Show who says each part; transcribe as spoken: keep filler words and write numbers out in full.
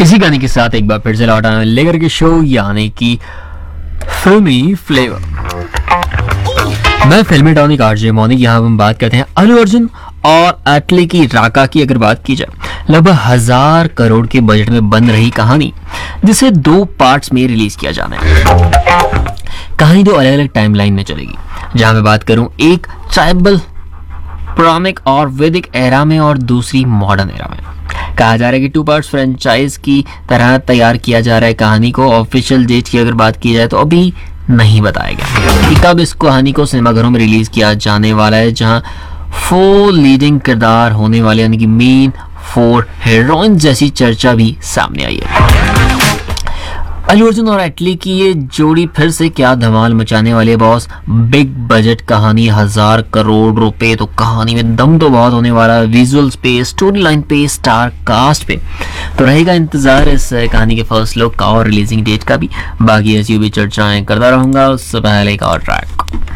Speaker 1: इसी गाने के साथ एक बार फिर से लौट आना लेकर के शो यानी कि फिल्मी फ्लेवर। मैं फिल्मी टॉनिक आरजे मौनिक। यहाँ हम बात करते हैं अल्लू अर्जुन और एटली की राका की। अगर बात की जाए लगभग हजार करोड़ के बजट में बन रही कहानी, जिसे दो पार्ट्स में रिलीज किया जाना है। कहानी दो अलग अलग टाइमलाइन में चलेगी, जहां मैं बात करूं एक ट्राइबल पुरानिक और वैदिक एरा में और दूसरी मॉडर्न एरा में। कहा जा रहा है कि टू पार्ट्स फ्रेंचाइज की तरह तैयार किया जा रहा है कहानी को। ऑफिशियल डेट की अगर बात की जाए तो अभी नहीं बताया गया कि कब इस कहानी को सिनेमाघरों में रिलीज किया जाने वाला है, जहां फोर लीडिंग किरदार होने वाले यानी कि मेन फोर हीरोइन जैसी चर्चा भी सामने आई है। अल्लू अर्जुन और एटली की ये जोड़ी फिर से क्या धमाल मचाने वाली है बॉस। बिग बजट कहानी, हजार करोड़ रुपए, तो कहानी में दम तो बहुत होने वाला है। विजुअल्स पे, स्टोरी लाइन पे, स्टार कास्ट पे तो रहेगा इंतजार इस कहानी के फर्स्ट लुक का और रिलीजिंग डेट का भी। बाकी ऐसी भी चर्चाएं करता रहूंगा। उससे पहले एक और ट्रैक